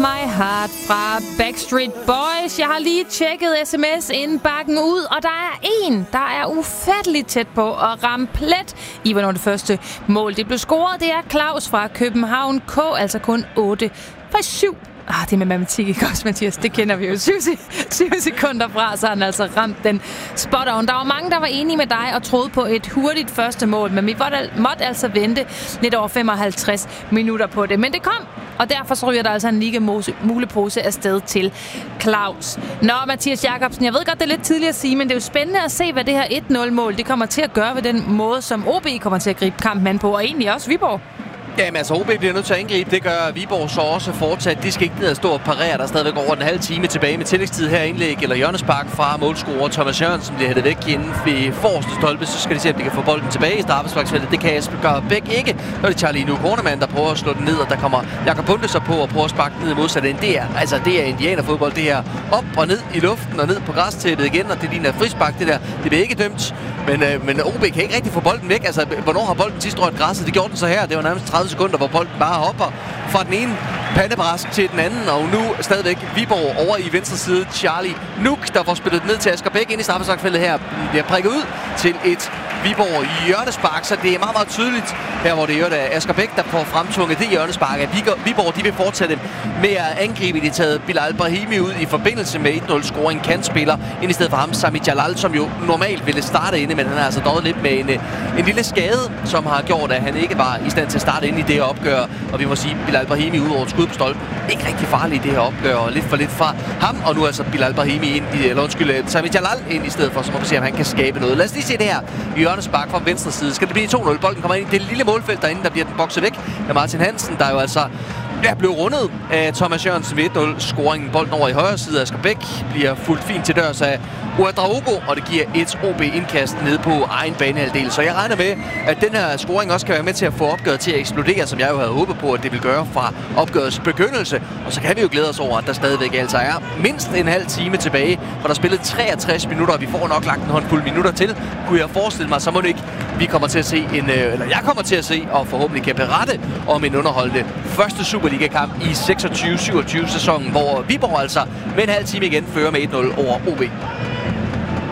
My Heart fra Backstreet Boys. Jeg har lige tjekket sms-indbakken ud, og der er en, der er ufatteligt tæt på at ramme plet i, hvornår det første mål det blev scoret. Det er Claus fra København K, altså kun 8 for 7. Det med matematik, ikke også, Mathias? Det kender vi jo 7 sekunder fra, så han altså ramt den spot on. Der var mange, der var enige med dig og troede på et hurtigt første mål, men vi måtte altså vente lidt over 55 minutter på det. Men det kom, og derfor så ryger der altså en mulepose afsted til Claus. Nå, Mathias Jakobsen, jeg ved godt, det er lidt tidligt at sige, men det er jo spændende at se, hvad det her 1-0-mål det kommer til at gøre ved den måde, som OB kommer til at gribe kampen an på, og egentlig også Viborg. Jamen altså, OB bliver nødt til at angribe. Det gør Viborg så også fortsat. De skal ikke ned og stå og parere. Der er stadigvæk over en halv time tilbage med tillægstid her indlæg eller hjørnespark fra målscorer Thomas Jørgensen bliver hættet væk inden ved forreste stolpe. Så skal de se, om de kan få bolden tilbage i straffesparksfeltet. Det kan Esben Gørbæk ikke. Så er det Charlie Kornemann, der prøver at slå den ned, og der kommer Jakob Bunde så på og prøver at sparke ned i modsat ende. Det er indianerfodbold, det her. Op og ned i luften og ned på græstæppet igen, og det ligner frispark, det der. Det bliver ikke dømt. Men OB kan ikke rigtig få bolden væk. Altså, hvornår har bolden sidst rørt græsset? Det gjorde den så her. Det var nærmest 30 sekunder, hvor bolden bare hopper fra den ene pandebræsk til den anden, og nu stadigvæk Viborg over i venstre side. Charlie Nuk, der får spillet ned til Asger Bæk ind i straffesparksfeltet her, bliver prikket ud til et Viborg hjørnespark, så det er meget, meget tydeligt her, hvor det er Asger Bæk, der får fremtvunget det hjørnespark. Viborg, de vil fortsætte med at angribe. De taget Bilal Brahimi ud i forbindelse med 1-0-scoring, kantspiller, ind i stedet for ham, Sami Jalal, som jo normalt ville starte inde, men han har altså døjet lidt med en lille skade, som har gjort, at han ikke var i stand til at starte ind i det her opgør. Og vi må sige, Bilal Brahimi ud over et skud på stolpe. Ikke rigtig farlig i det her opgør, og lidt for lidt fra ham. Og nu altså Bilal Brahimi ind Sami Jalal ind i stedet for, så må vi se, om han kan skabe noget. Lad os lige se det her. Hjørnespark fra venstre side. Skal det blive 2-0? Bolden kommer ind i det lille målfelt derinde, der bliver den bokset væk af Martin Hansen, der jo altså blev rundet af Thomas Jørgensen ved 1-0-scoringen. Bolden over i højre side af Asger Bæk bliver fuldt fint til dørs af Ouedraogo, og det giver et OB-indkast ned på egen banehalvdel. Så jeg regner med, at den her scoring også kan være med til at få opgøret til at eksplodere, som jeg jo havde håbet på, at det ville gøre fra opgørets begyndelse. Og så kan vi jo glæde os over, at der stadigvæk altså er mindst en halv time tilbage, for der er spillet 63 minutter, og vi får nok lagt en håndfuld minutter til. Kunne jeg forestille mig, så må det ikke. Jeg kommer til at se, og forhåbentlig kan berette om en underholdende første Superliga-kamp i 26-27 sæsonen, hvor Viborg altså med en halv time igen fører med 1-0 over OB.